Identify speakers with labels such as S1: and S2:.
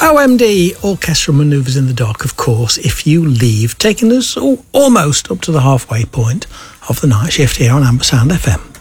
S1: OMD, Orchestral Manoeuvres in the Dark, of course, If You Leave, taking us almost up to the halfway point of the night shift here on Amber Sound FM.